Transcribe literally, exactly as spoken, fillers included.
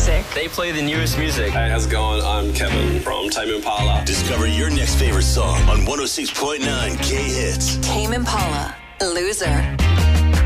music. They play the newest music. Hey, how's it going? I'm Kevin from Tame Impala. Discover your next favorite song on one oh six point nine K Hits. Tame Impala, Loser.